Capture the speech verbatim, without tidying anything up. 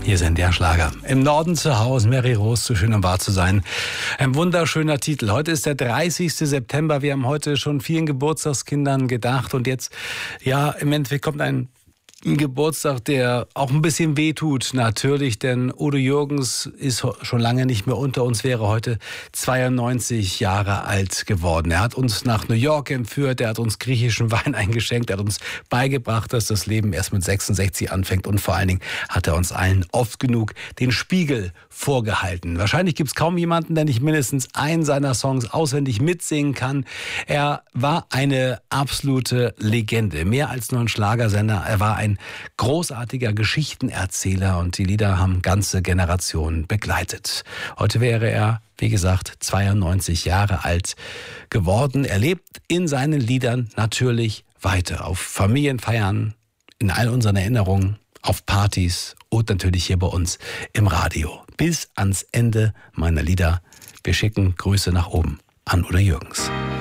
Hier sind der Schlager. Im Norden zu Hause, Mary Rose, zu schön um wahr zu sein. Ein wunderschöner Titel. Heute ist der dreißigste September. Wir haben heute schon vielen Geburtstagskindern gedacht. Und jetzt, ja, im Endeffekt kommt ein Geburtstag, der auch ein bisschen wehtut, natürlich, denn Udo Jürgens ist schon lange nicht mehr unter uns, wäre heute zweiundneunzig Jahre alt geworden. Er hat uns nach New York entführt, er hat uns griechischen Wein eingeschenkt, er hat uns beigebracht, dass das Leben erst mit sechsundsechzig anfängt und vor allen Dingen hat er uns allen oft genug den Spiegel vorgehalten. Wahrscheinlich gibt es kaum jemanden, der nicht mindestens einen seiner Songs auswendig mitsingen kann. Er war eine absolute Legende, mehr als nur ein Schlagersender, er war ein großartiger Geschichtenerzähler und die Lieder haben ganze Generationen begleitet. Heute wäre er, wie gesagt, zweiundneunzig Jahre alt geworden. Er lebt in seinen Liedern natürlich weiter. Auf Familienfeiern, in all unseren Erinnerungen, auf Partys und natürlich hier bei uns im Radio. Bis ans Ende meiner Lieder. Wir schicken Grüße nach oben an Udo Jürgens.